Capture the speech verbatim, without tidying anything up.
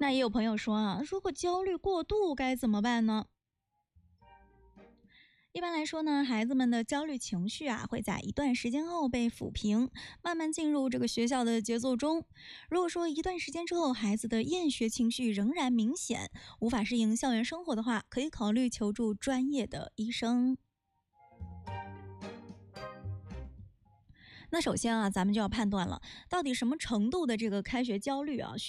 那也有朋友说啊，如果焦虑过度该怎么办呢？一般来说呢，孩子们的焦虑情绪啊，会在一段时间后被抚平，慢慢进入这个学校的节奏中。如果说一段时间之后，孩子的厌学情绪仍然明显，无法适应校园生活的话，可以考虑求助专业的医生。那首先啊，咱们就要判断了，到底什么程度的这个开学焦虑啊，